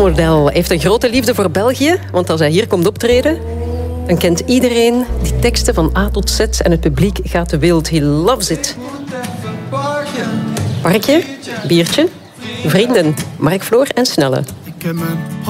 Topmodel heeft een grote liefde voor België, want als hij hier komt optreden, dan kent iedereen die teksten van A tot Z en het publiek gaat te wild. He loves it. Parkje, biertje, vrienden, Mark Floor en Snelle.